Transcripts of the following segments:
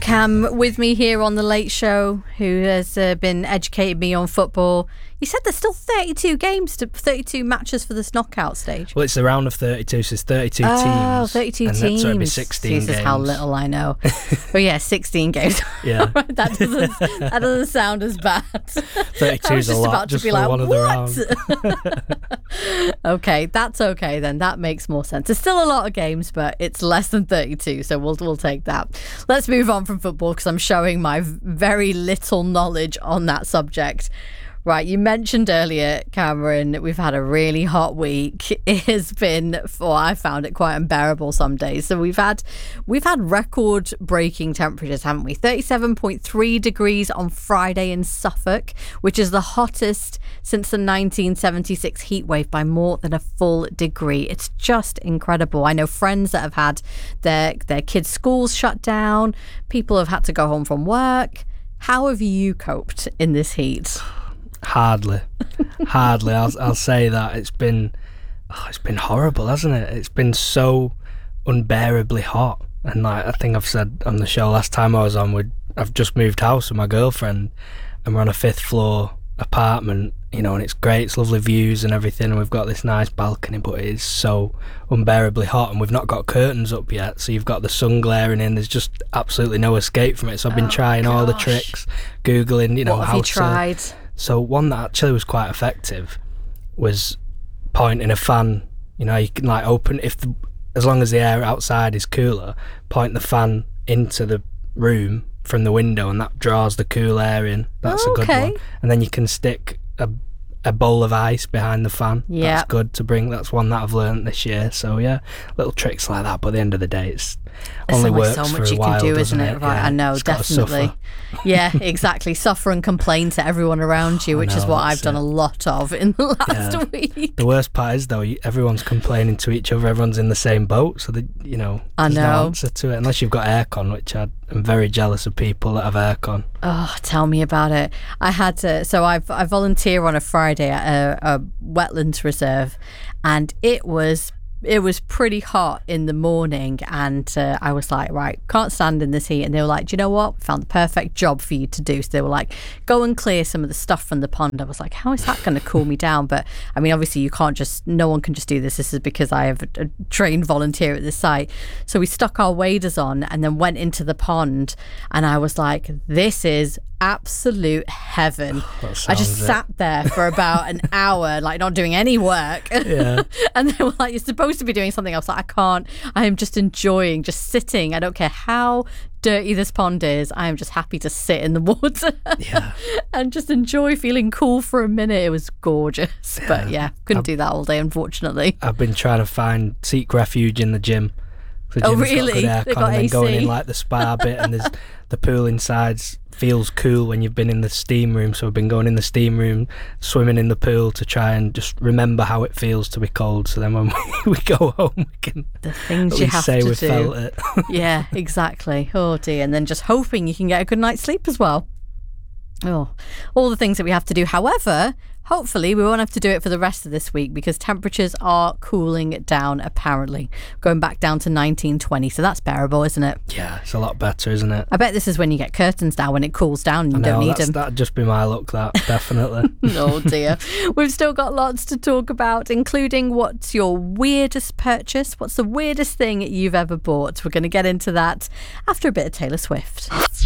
Cam with me here on The Late Show, who has been educating me on football. You said there's still 32 matches for this knockout stage. Well, it's the round of 32, so it's 32 teams. Oh, 32 teams. So it'd be 16 Jesus, games. how little I know. But yeah, 16 games. Yeah. that doesn't sound as bad. 32 is a lot, just for one of the rounds. Okay, that's okay then. That makes more sense. There's still a lot of games, but it's less than 32, so we'll take that. Let's move on from football, because I'm showing my very little knowledge on that subject. Right, you mentioned earlier, Cameron, we've had a really hot week. It has been, I found it quite unbearable some days. So we've had record-breaking temperatures, haven't we? 37.3 degrees on Friday in Suffolk, which is the hottest since the 1976 heatwave by more than a full degree. It's just incredible. I know friends that have had their kids' schools shut down. People have had to go home from work. How have you coped in this heat? Hardly. I'll say that it's been horrible, hasn't it? It's been so unbearably hot, and like I think I've said on the show last time I was on, I've just moved house with my girlfriend, and we're on a 5th floor apartment, and it's great, it's lovely views and everything, and we've got this nice balcony, but it is so unbearably hot, and we've not got curtains up yet, so you've got the sun glaring in. There's just absolutely no escape from it. So I've been trying all the tricks, googling, what have you tried? So one that actually was quite effective was pointing a fan. You can like open, as long as the air outside is cooler, point the fan into the room from the window, and that draws the cool air in. That's a good one. And then you can stick a bowl of ice behind the fan. Yeah, that's good to bring. That's one that I've learned this year. So yeah, little tricks like that. But at the end of the day, it's only works so for much a you while, can do, isn't it? Right, Yeah, I know, definitely. Yeah, exactly. Suffer and complain to everyone around you, which is what I've done a lot of in the last week. The worst part is though, everyone's complaining to each other. Everyone's in the same boat, so there's no answer to it unless you've got aircon, which I'm very jealous of people that have aircon. Oh, tell me about it. I had to. So I volunteer on a Friday at a wetlands reserve, and it was pretty hot in the morning, and I was like, right, can't stand in this heat. And they were like, do you know what? We found the perfect job for you to do. So they were like, go and clear some of the stuff from the pond. I was like, how is that going to cool me down? But I mean, obviously no one can just do this. This is because I have a trained volunteer at this site. So we stuck our waders on and then went into the pond, and I was like, this is absolute heaven. I just sat there for about an hour, like not doing any work. Yeah. And they were like, you're supposed to be doing something else. Like, I can't. I am just enjoying just sitting. I don't care how dirty this pond is. I am just happy to sit in the water and just enjoy feeling cool for a minute. It was gorgeous. Yeah. But yeah, couldn't do that all day, unfortunately. I've been trying to seek refuge in the gym. The gym's really? Got good aircon, and then going in like the spa bit, and there's the pool inside feels cool when you've been in the steam room. So I've been going in the steam room, swimming in the pool to try and just remember how it feels to be cold. So then when we go home, we can the things you have say to we do. Felt it. Yeah, exactly. Oh dear, and then just hoping you can get a good night's sleep as well. Oh, all the things that we have to do. However, hopefully we won't have to do it for the rest of this week, because temperatures are cooling down, apparently. Going back down to 1920, so that's bearable, isn't it? Yeah, it's a lot better, isn't it? I bet this is when you get curtains down, when it cools down and you don't need them. That'd just be my luck, that, definitely. Oh dear. We've still got lots to talk about, including what's your weirdest purchase? What's the weirdest thing you've ever bought? We're going to get into that after a bit of Taylor Swift.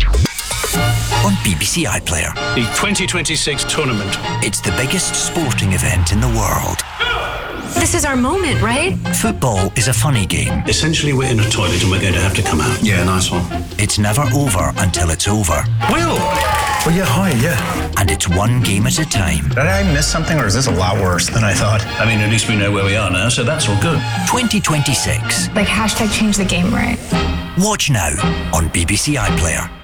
On BBC iPlayer, the 2026 tournament. It's the biggest sporting event in the world. This is our moment, right? Football is a funny game. Essentially, we're in a toilet and we're going to have to come out. Yeah, nice one. It's never over until it's over. Will! Oh yeah, hi, yeah. And it's one game at a time. Did I miss something, or is this a lot worse than I thought? I mean, at least we know where we are now, so that's all good. 2026. Like # change the game, right? Watch now on BBC iPlayer.